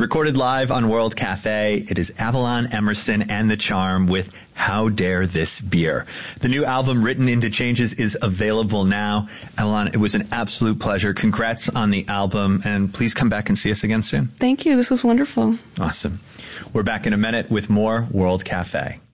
Recorded live on World Cafe, it is Avalon, Emerson, and The Charm with How Dare This Beer. The new album, Written into Changes, is available now. Avalon, it was an absolute pleasure. Congrats on the album, and please come back and see us again soon. Thank you. This was wonderful. Awesome. We're back in a minute with more World Cafe.